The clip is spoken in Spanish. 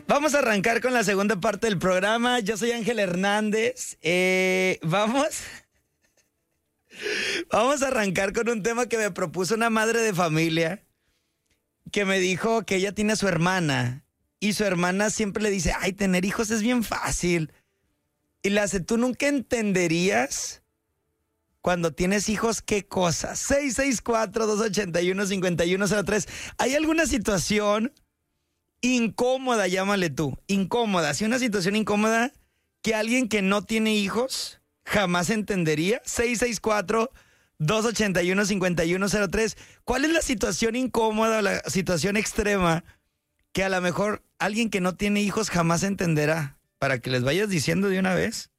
Vamos a arrancar con la segunda parte del programa. Yo soy Ángel Hernández. Vamos a arrancar con un tema que me propuso una madre de familia que me dijo que ella tiene a su hermana y su hermana siempre le dice, ay, tener hijos es bien fácil. Y le hace, tú nunca entenderías cuando tienes hijos qué cosas. 664-281-5103. ¿Hay alguna situación incómoda, llámale tú, incómoda, sí, una situación incómoda que alguien que no tiene hijos jamás entendería? 664-281-5103. ¿Cuál es la situación incómoda o la situación extrema que a lo mejor alguien que no tiene hijos jamás entenderá? Para que les vayas diciendo de una vez.